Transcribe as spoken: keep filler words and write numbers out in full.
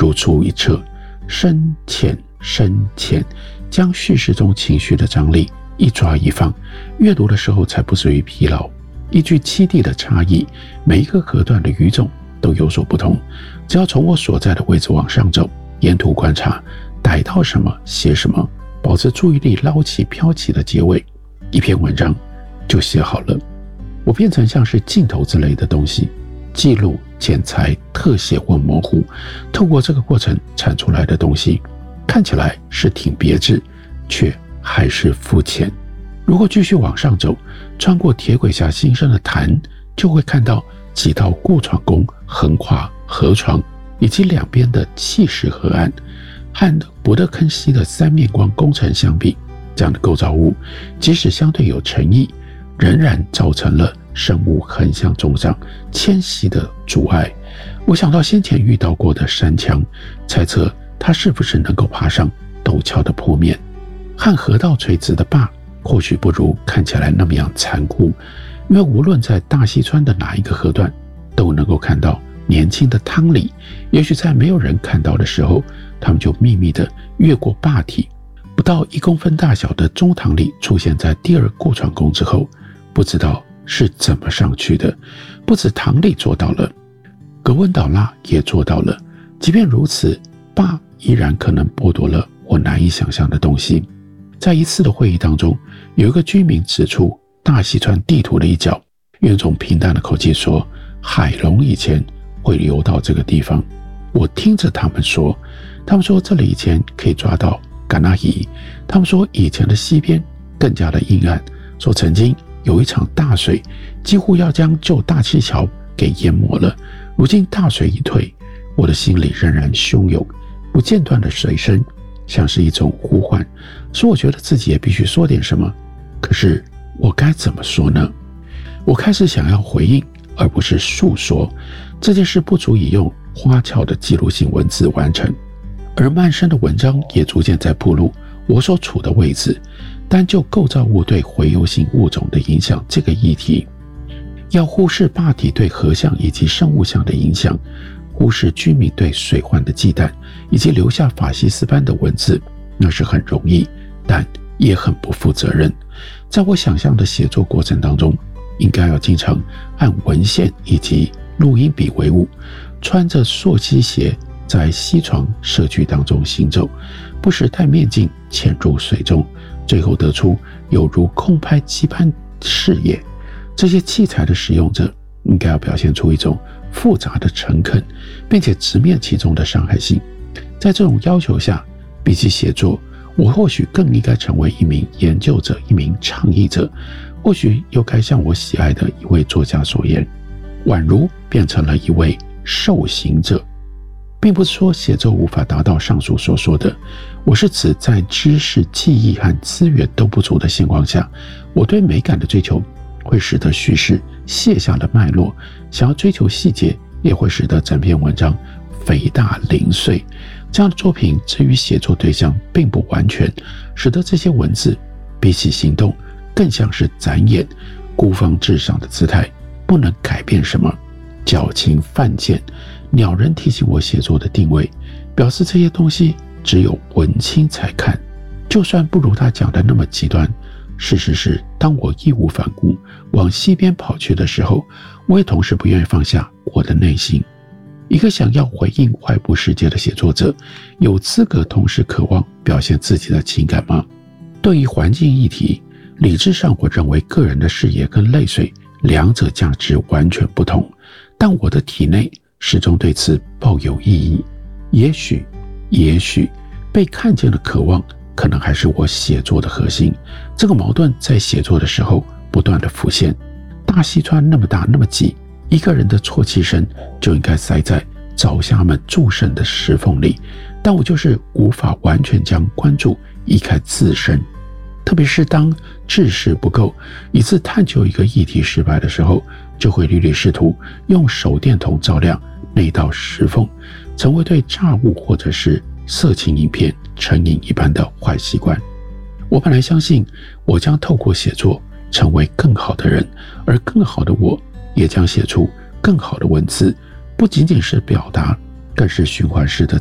如出一辙，深浅深浅，将叙事中情绪的张力一抓一放，阅读的时候才不至于疲劳。依据七地的差异，每一个河段的语种都有所不同。只要从我所在的位置往上走，沿途观察，逮到什么写什么，保持注意力捞起飘起的结尾，一篇文章就写好了。我变成像是镜头之类的东西，记录、剪裁、特写或模糊，透过这个过程产出来的东西，看起来是挺别致，却还是肤浅。如果继续往上走，穿过铁轨下新生的潭，就会看到几道过船工横跨河床，以及两边的砌石河岸。和博德肯西的三面光工程相比，这样的构造物即使相对有诚意，仍然造成了生物横向中上迁徙的阻碍。我想到先前遇到过的山墙，猜测它是不是能够爬上陡峭的坡面。和河道垂直的坝或许不如看起来那么样残酷，因为无论在大溪川的哪一个河段，都能够看到年轻的汤里，也许在没有人看到的时候，他们就秘密地越过坝体，不到一公分大小的中塘里出现在第二过船工之后，不知道是怎么上去的。不止塘里做到了，格温岛拉也做到了。即便如此，坝依然可能剥夺了我难以想象的东西。在一次的会议当中，有一个居民指出大溪川地图的一角，用一种平淡的口气说，海龙以前会流到这个地方。我听着他们说，他们说这里以前可以抓到甘纳鱼，他们说以前的溪边更加的阴暗，说曾经有一场大水几乎要将旧大溪桥给淹没了。如今大水一退，我的心里仍然汹涌，不间断的水声像是一种呼唤，说我觉得自己也必须说点什么。可是我该怎么说呢？我开始想要回应，而不是诉说。这件事不足以用花俏的记录性文字完成，而漫生的文章也逐渐在暴露我所处的位置。单就构造物对洄游性物种的影响这个议题，要忽视坝体对河象以及生物象的影响，忽视居民对水患的忌惮，以及留下法西斯般的文字，那是很容易，但也很不负责任。在我想象的写作过程当中，应该要经常按文献以及录音笔为伍，穿着溯溪鞋在溪床社区当中行走，不时戴面镜潜入水中，最后得出有如空拍机般视野。这些器材的使用者应该要表现出一种复杂的诚恳，并且直面其中的伤害性。在这种要求下，比起写作，我或许更应该成为一名研究者，一名倡议者，或许又该像我喜爱的一位作家所言，宛如变成了一位受刑者。并不是说写作无法达到上述所说的，我是指在知识、记忆和资源都不足的情况下，我对美感的追求会使得叙事卸下了脉络，想要追求细节也会使得整篇文章肥大零碎。这样的作品至于写作对象并不完全，使得这些文字比起行动更像是展演，孤芳自赏的姿态不能改变什么。矫情犯贱，鸟人提醒我写作的定位，表示这些东西只有文青才看。就算不如他讲的那么极端，事实是当我义无反顾往西边跑去的时候，我也同时不愿意放下我的内心。一个想要回应外部世界的写作者，有资格同时渴望表现自己的情感吗？对于环境议题，理智上我认为个人的视野跟泪水两者价值完全不同，但我的体内始终对此抱有意义。也许也许被看见的渴望可能还是我写作的核心。这个矛盾在写作的时候不断的浮现。大溪川那么大那么挤，一个人的啜泣声就应该塞在藻虾们注身的石缝里，但我就是无法完全将关注移开自身。特别是当知识不够，以致探究一个议题失败的时候，就会屡屡试图用手电筒照亮那道石缝，成为对炸物或者是色情影片成瘾一般的坏习惯。我本来相信我将透过写作成为更好的人，而更好的我也将写出更好的文字，不仅仅是表达，更是循环式的